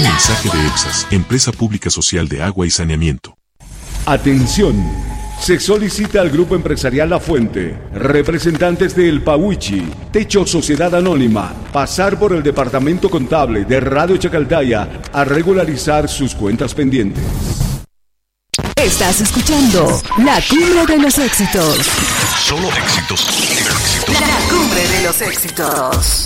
Un mensaje de EPSAS, Empresa Pública Social de Agua y Saneamiento. Atención. Se solicita al Grupo Empresarial La Fuente, representantes de El Pauichi, Techo Sociedad Anónima, pasar por el Departamento Contable de Radio Chacaltaya a regularizar sus cuentas pendientes. Estás escuchando La Cumbre de los Éxitos. Solo éxitos. La Cumbre de los Éxitos.